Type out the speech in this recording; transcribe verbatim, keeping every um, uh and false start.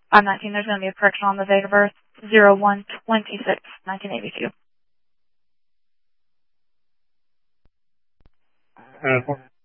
five nineteen, there's going to be a correction on the date of birth, zero one twenty-six, nineteen eighty-two. Uh,